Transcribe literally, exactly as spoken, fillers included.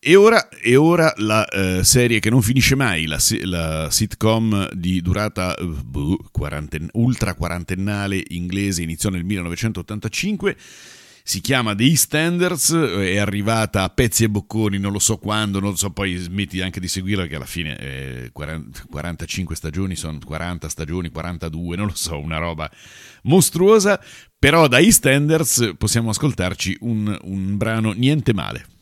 E ora, e ora la uh, serie che non finisce mai, la, la sitcom di durata uh, buh, quaranten- ultra quarantennale inglese, iniziò nel millenovecentottantacinque, si chiama The EastEnders, è arrivata a pezzi e bocconi, non lo so quando, non lo so, poi smetti anche di seguirla perché alla fine eh, quarantacinque stagioni, sono quaranta stagioni, quarantadue, non lo so, una roba mostruosa, però da EastEnders possiamo ascoltarci un, un brano niente male.